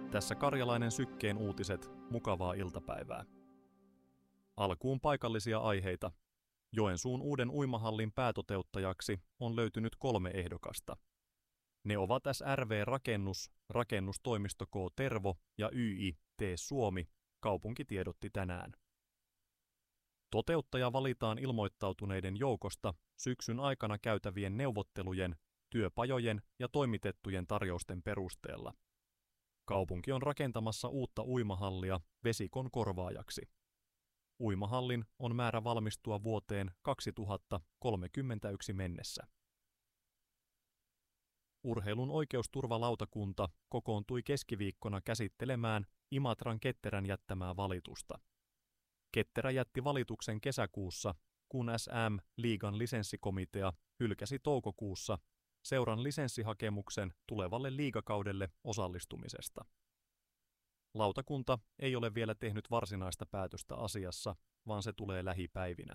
Tässä Karjalainen Sykkeen uutiset, mukavaa iltapäivää. Alkuun paikallisia aiheita. Joensuun uuden uimahallin päätoteuttajaksi on löytynyt 3 ehdokasta. Ne ovat SRV Rakennus, Rakennustoimisto K. Tervo ja YI T. Suomi, kaupunki tiedotti tänään. Toteuttaja valitaan ilmoittautuneiden joukosta syksyn aikana käytävien neuvottelujen, työpajojen ja toimitettujen tarjousten perusteella. Kaupunki on rakentamassa uutta uimahallia Vesikon korvaajaksi. Uimahallin on määrä valmistua vuoteen 2031 mennessä. Urheilun oikeusturvalautakunta kokoontui keskiviikkona käsittelemään Imatran Ketterän jättämää valitusta. Ketterä jätti valituksen kesäkuussa, kun SM-liigan lisenssikomitea hylkäsi toukokuussa seuran lisenssihakemuksen tulevalle liigakaudelle osallistumisesta. Lautakunta ei ole vielä tehnyt varsinaista päätöstä asiassa, vaan se tulee lähipäivinä.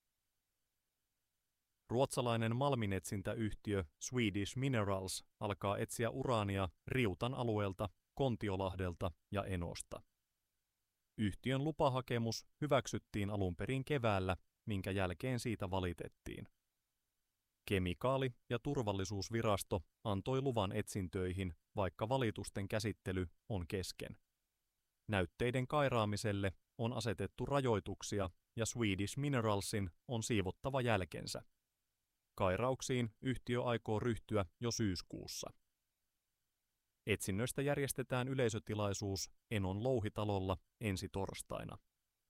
Ruotsalainen malminetsintäyhtiö Swedish Minerals alkaa etsiä uraania Riutan alueelta, Kontiolahdelta ja Enosta. Yhtiön lupahakemus hyväksyttiin alun perin keväällä, minkä jälkeen siitä valitettiin. Kemikaali- ja turvallisuusvirasto antoi luvan etsintöihin, vaikka valitusten käsittely on kesken. Näytteiden kairaamiselle on asetettu rajoituksia ja Swedish Mineralsin on siivottava jälkensä. Kairauksiin yhtiö aikoo ryhtyä jo syyskuussa. Etsinnöistä järjestetään yleisötilaisuus Enon louhitalolla ensi torstaina.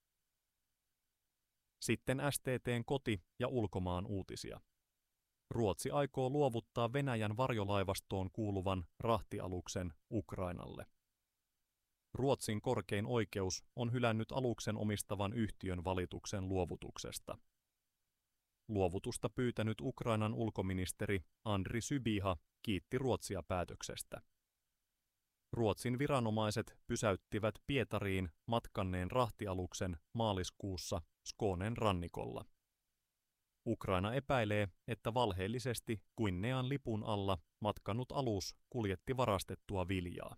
Sitten STT:n koti- ja ulkomaan uutisia. Ruotsi aikoo luovuttaa Venäjän varjolaivastoon kuuluvan rahtialuksen Ukrainalle. Ruotsin korkein oikeus on hylännyt aluksen omistavan yhtiön valituksen luovutuksesta. Luovutusta pyytänyt Ukrainan ulkoministeri Andri Sybiha kiitti Ruotsia päätöksestä. Ruotsin viranomaiset pysäyttivät Pietariin matkanneen rahtialuksen maaliskuussa Skånen rannikolla. Ukraina epäilee, että valheellisesti Guinean lipun alla matkannut alus kuljetti varastettua viljaa.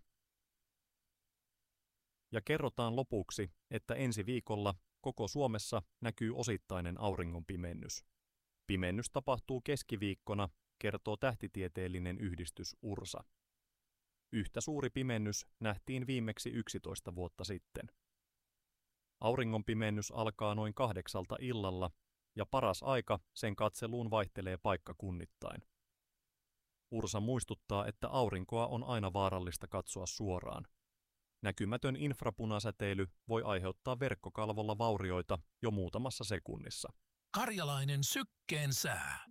Ja kerrotaan lopuksi, että ensi viikolla koko Suomessa näkyy osittainen auringonpimennys. Pimennys tapahtuu keskiviikkona, kertoo tähtitieteellinen yhdistys URSA. Yhtä suuri pimennys nähtiin viimeksi 11 vuotta sitten. Auringonpimennys alkaa noin 8 illalla ja paras aika sen katseluun vaihtelee paikkakunnittain. URSA muistuttaa, että aurinkoa on aina vaarallista katsoa suoraan. Näkymätön infrapunasäteily voi aiheuttaa verkkokalvolla vaurioita jo muutamassa sekunnissa. Karjalainen Sykkeen sää.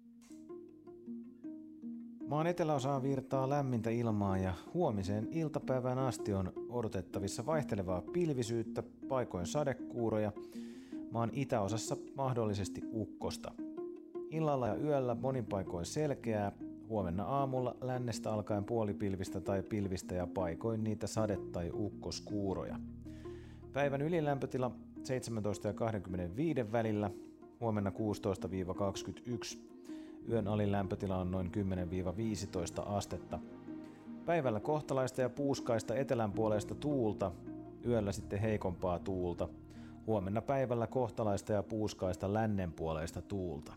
Maan eteläosaan virtaa lämmintä ilmaa ja huomiseen iltapäivään asti on odotettavissa vaihtelevaa pilvisyyttä, paikoin sadekuuroja, maan itäosassa mahdollisesti ukkosta. Illalla ja yöllä monin paikoin selkeää, huomenna aamulla lännestä alkaen puolipilvistä tai pilvistä ja paikoin niitä sade- tai ukkoskuuroja. Päivän ylilämpötila 17 ja 25 välillä, huomenna 16-21. Yön alin lämpötila on noin 10-15 astetta. Päivällä kohtalaista ja puuskaista etelänpuoleista tuulta, yöllä sitten heikompaa tuulta. Huomenna päivällä kohtalaista ja puuskaista lännenpuoleista tuulta.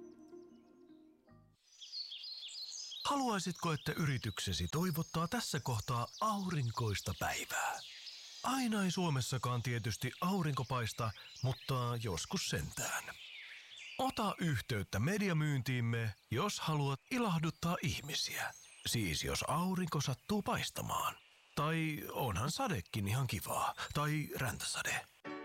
Haluaisitko, että yrityksesi toivottaa tässä kohtaa aurinkoista päivää? Aina ei Suomessakaan tietysti aurinko paista, mutta joskus sentään. Ota yhteyttä mediamyyntiimme, jos haluat ilahduttaa ihmisiä. Siis jos aurinko sattuu paistamaan. Tai onhan sadekin ihan kivaa. Tai räntäsade.